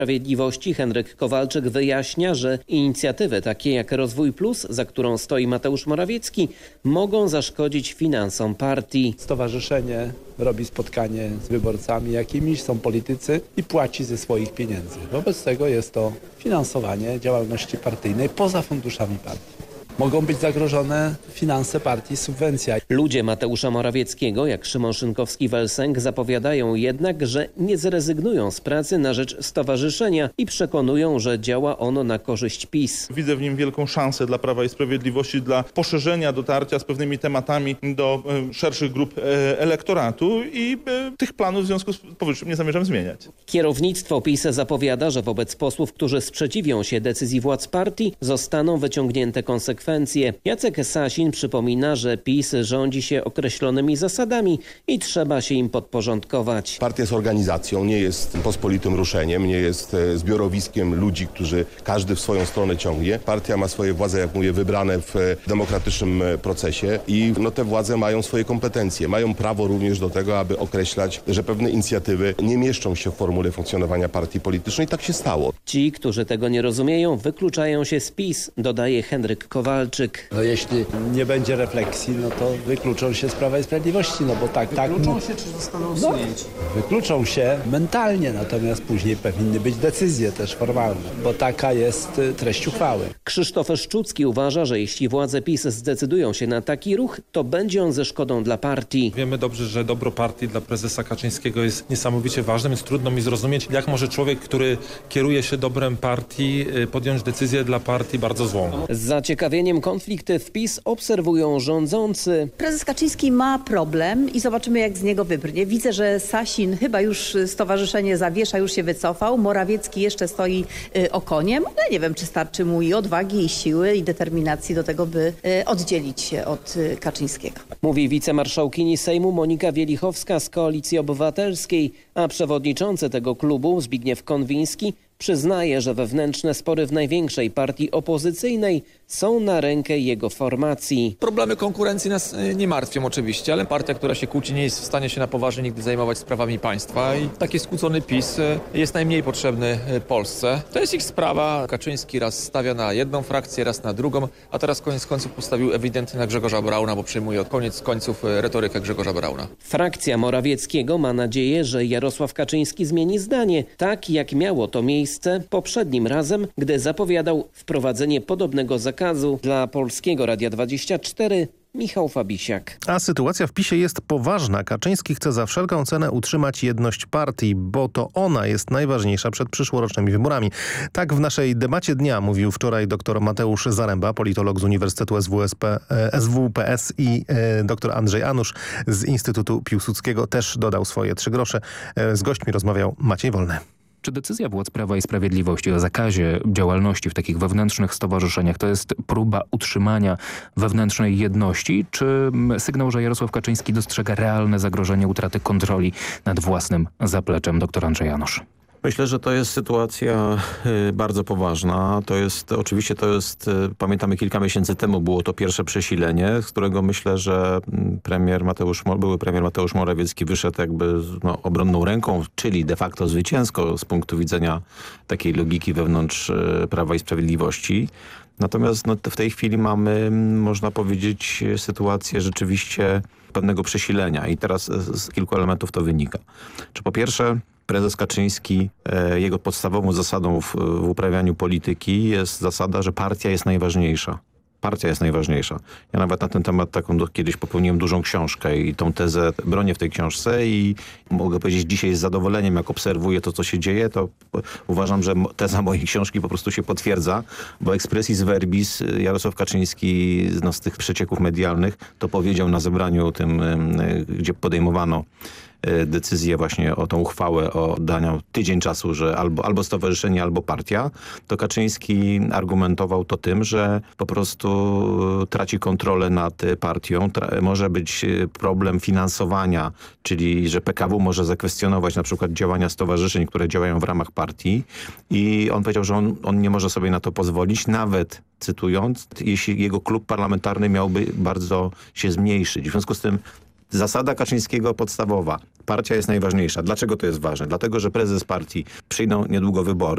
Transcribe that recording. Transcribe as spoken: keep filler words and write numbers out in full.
Sprawiedliwości Henryk Kowalczyk wyjaśnia, że inicjatywy takie jak Rozwój Plus, za którą stoi Mateusz Morawiecki, mogą zaszkodzić finansom partii. Stowarzyszenie robi spotkanie z wyborcami jakimiś, są politycy i płaci ze swoich pieniędzy. Wobec tego jest to finansowanie działalności partyjnej poza funduszami partii. Mogą być zagrożone finanse partii, subwencja. Ludzie Mateusza Morawieckiego, jak Szymon Szynkowski-Welsenk, zapowiadają jednak, że nie zrezygnują z pracy na rzecz stowarzyszenia i przekonują, że działa ono na korzyść PiS. Widzę w nim wielką szansę dla Prawa i Sprawiedliwości, dla poszerzenia dotarcia z pewnymi tematami do e, szerszych grup e, elektoratu i e, tych planów w związku z powyższym nie zamierzam zmieniać. Kierownictwo PiS zapowiada, że wobec posłów, którzy sprzeciwią się decyzji władz partii, zostaną wyciągnięte konsekwencje. Jacek Sasin przypomina, że PiS rządzi się określonymi zasadami i trzeba się im podporządkować. Partia jest organizacją, nie jest pospolitym ruszeniem, nie jest zbiorowiskiem ludzi, którzy każdy w swoją stronę ciągnie. Partia ma swoje władze, jak mówię, wybrane w demokratycznym procesie i no, te władze mają swoje kompetencje. Mają prawo również do tego, aby określać, że pewne inicjatywy nie mieszczą się w formule funkcjonowania partii politycznej. Tak się stało. Ci, którzy tego nie rozumieją, wykluczają się z PiS, dodaje Henryk Kowalczyk. No jeśli nie będzie refleksji, no to wykluczą się z Prawa i Sprawiedliwości, no bo tak... Wykluczą tak, się, czy zostaną usunięci? No, wykluczą się mentalnie, natomiast później powinny być decyzje też formalne, bo taka jest treść uchwały. Krzysztof Szczucki uważa, że jeśli władze PiS zdecydują się na taki ruch, to będzie on ze szkodą dla partii. Wiemy dobrze, że dobro partii dla prezesa Kaczyńskiego jest niesamowicie ważne, więc trudno mi zrozumieć, jak może człowiek, który kieruje się dobrem partii, podjąć decyzję dla partii bardzo złą. Z zaciekawieniem konflikty w PiS obserwują rządzący. Prezes Kaczyński ma problem i zobaczymy, jak z niego wybrnie. Widzę, że Sasin chyba już stowarzyszenie zawiesza, już się wycofał. Morawiecki jeszcze stoi y, okoniem, ale nie wiem, czy starczy mu i odwagi, i siły, i determinacji do tego, by y, oddzielić się od y, Kaczyńskiego. Mówi wicemarszałkini Sejmu Monika Wielichowska z Koalicji Obywatelskiej, a przewodniczący tego klubu Zbigniew Konwiński przyznaje, że wewnętrzne spory w największej partii opozycyjnej są na rękę jego formacji. Problemy konkurencji nas nie martwią oczywiście, ale partia, która się kłóci, nie jest w stanie się na poważnie nigdy zajmować sprawami państwa i taki skłócony PiS jest najmniej potrzebny Polsce. To jest ich sprawa. Kaczyński raz stawia na jedną frakcję, raz na drugą, a teraz koniec końców postawił ewidentnie na Grzegorza Brauna, bo przejmuje od koniec końców retorykę Grzegorza Brauna. Frakcja Morawieckiego ma nadzieję, że Jarosław Kaczyński zmieni zdanie, tak jak miało to miejsce poprzednim razem, gdy zapowiadał wprowadzenie podobnego zakazu. Dla Polskiego Radia dwadzieścia cztery Michał Fabisiak. A sytuacja w PiSie jest poważna. Kaczyński chce za wszelką cenę utrzymać jedność partii, bo to ona jest najważniejsza przed przyszłorocznymi wyborami. Tak w naszej debacie dnia mówił wczoraj dr Mateusz Zaręba, politolog z Uniwersytetu S W S P, S W P S i e, dr Andrzej Anusz z Instytutu Piłsudskiego też dodał swoje trzy grosze. E, z gośćmi rozmawiał Maciej Wolny. Czy decyzja władz Prawa i Sprawiedliwości o zakazie działalności w takich wewnętrznych stowarzyszeniach to jest próba utrzymania wewnętrznej jedności, czy sygnał, że Jarosław Kaczyński dostrzega realne zagrożenie utraty kontroli nad własnym zapleczem? Doktor Andrzej Janusz. Myślę, że to jest sytuacja y, bardzo poważna. To jest, oczywiście to jest, y, pamiętamy kilka miesięcy temu było to pierwsze przesilenie, z którego myślę, że premier Mateusz, były premier Mateusz Morawiecki wyszedł jakby no, obronną ręką, czyli de facto zwycięsko z punktu widzenia takiej logiki wewnątrz y, Prawa i Sprawiedliwości. Natomiast no, w tej chwili mamy, można powiedzieć, sytuację rzeczywiście pewnego przesilenia i teraz z, z kilku elementów to wynika. Czy po pierwsze prezes Kaczyński, e, jego podstawową zasadą w, w uprawianiu polityki jest zasada, że partia jest najważniejsza. Partia jest najważniejsza. Ja nawet na ten temat taką do, kiedyś popełniłem dużą książkę i tą tezę bronię w tej książce i mogę powiedzieć dzisiaj z zadowoleniem, jak obserwuję to, co się dzieje, to uważam, że teza mojej książki po prostu się potwierdza, bo expressis verbis Jarosław Kaczyński no, z tych przecieków medialnych to powiedział na zebraniu tym, gdzie podejmowano decyzję właśnie o tą uchwałę o daniu tydzień czasu, że albo, albo stowarzyszenie, albo partia, to Kaczyński argumentował to tym, że po prostu traci kontrolę nad partią. Tra- może być problem finansowania, czyli że P K W może zakwestionować na przykład działania stowarzyszeń, które działają w ramach partii i on powiedział, że on, on nie może sobie na to pozwolić, nawet cytując, jeśli jego klub parlamentarny miałby bardzo się zmniejszyć. W związku z tym zasada Kaczyńskiego podstawowa. Partia jest najważniejsza. Dlaczego to jest ważne? Dlatego, że prezes partii przyjdą niedługo wybory.